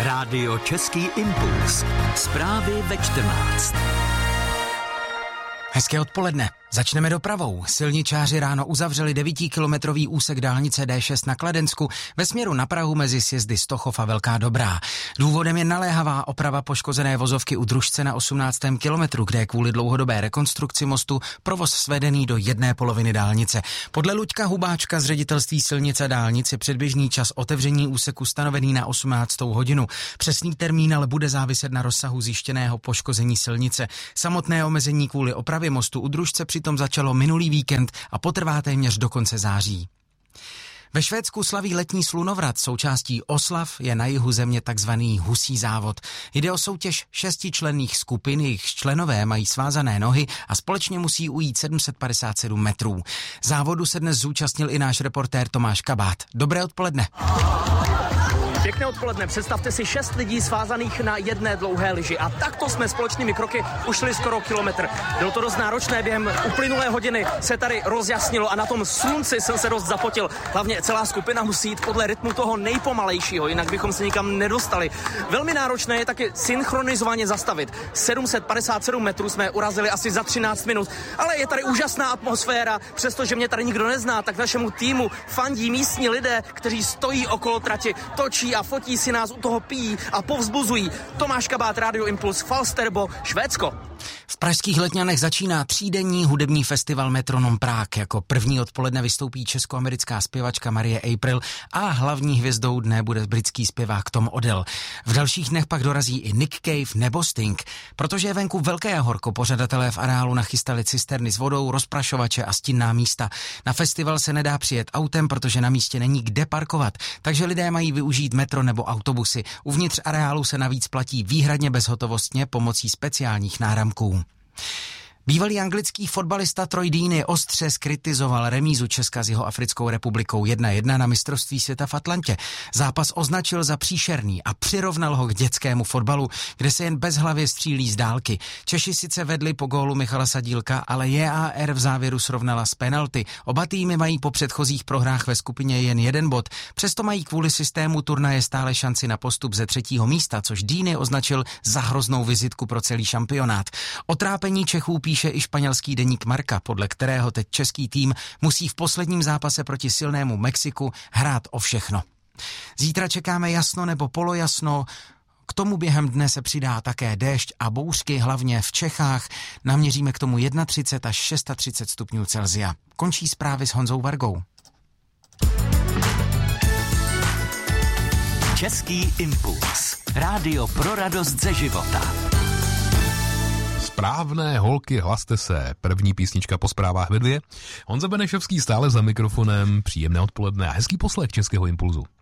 Rádio Český impuls. Zprávy ve 14. Hezké odpoledne. Začneme dopravou. Silničáři ráno uzavřeli 9kilometrový úsek dálnice D6 na Kladensku ve směru na Prahu mezi sjezdy Stochov a Velká Dobrá. Důvodem je naléhavá oprava poškozené vozovky u Družce na 18. kilometru, kde je kvůli dlouhodobé rekonstrukci mostu provoz svedený do jedné poloviny dálnice. Podle Luďka Hubáčka z ředitelství silnice a dálnic je předběžný čas otevření úseku stanovený na 18. hodinu. Přesný termín ale bude záviset na rozsahu zjištěného poškození silnice. Samotné omezení kvůli opravě mostu u Družce přitom začalo minulý víkend a potrvá téměř do konce září. Ve Švédsku slaví letní slunovrat. Součástí oslav je na jihu země takzvaný husí závod. Jde o soutěž 6členných skupin, jejichž členové mají svázané nohy a společně musí ujít 757 metrů. Závodu se dnes zúčastnil i náš reportér Tomáš Kabát. Dobré odpoledne. Pěkné odpoledne, představte si 6 lidí svázaných na jedné dlouhé lyži a takto jsme společnými kroky ušli skoro kilometr. Bylo to dost náročné, během uplynulé hodiny se tady rozjasnilo a na tom slunci jsem se dost zapotil. Hlavně celá skupina musí jít podle rytmu toho nejpomalejšího, jinak bychom se nikam nedostali. Velmi náročné je taky synchronizovaně zastavit. 757 metrů jsme urazili asi za 13 minut, ale je tady úžasná atmosféra, přestože mě tady nikdo nezná, tak našemu týmu fandí místní lidé, kteří stojí okolo trati, točí a fotí si nás, u toho pijí a povzbuzují. Tomáš Kabát, Rádio Impuls, Falsterbo, Švédsko. V pražských Letňanech začíná 3denní hudební festival Metronom Prague. Jako první odpoledne vystoupí českoamerická zpěvačka Marie April a hlavní hvězdou dne bude britský zpěvák Tom Odell. V dalších dnech pak dorazí i Nick Cave nebo Sting. Protože je venku velké horko, pořadatelé v areálu nachystali cisterny s vodou, rozprašovače a stinná místa. Na festival se nedá přijet autem, protože na místě není kde parkovat, takže lidé mají využít metro nebo autobusy. Uvnitř areálu se navíc platí výhradně bezhotovostně pomocí speciálních náramků. Bývalý anglický fotbalista Troy Deeney ostře zkritizoval remízu Česka s Jihoafrickou republikou 1-1 na mistrovství světa v Atlantě. Zápas označil za příšerný a přirovnal ho k dětskému fotbalu, kde se jen bezhlavě střílí z dálky. Češi sice vedli po gólu Michala Sadílka, ale JAR v závěru srovnala z penalty. Oba týmy mají po předchozích prohrách ve skupině jen 1 bod, přesto mají kvůli systému turnaje stále šanci na postup ze 3. místa, což Deeney označil za hroznou vizitku pro celý šampionát. O trápení Čechů píše i španělský deník Marca, podle kterého teď český tým musí v posledním zápase proti silnému Mexiku hrát o všechno. Zítra čekáme jasno nebo polojasno, k tomu během dne se přidá také déšť a bouřky, hlavně v Čechách. Naměříme k tomu 31 až 36 stupňů Celsia. Končí zprávy s Honzou Vargou. Český impuls. Rádio pro radost ze života. Správné holky, hlaste se. První písnička po zprávách ve 2. Honza Benešovský stále za mikrofonem. Příjemné odpoledne a hezký poslech Českého impulzu.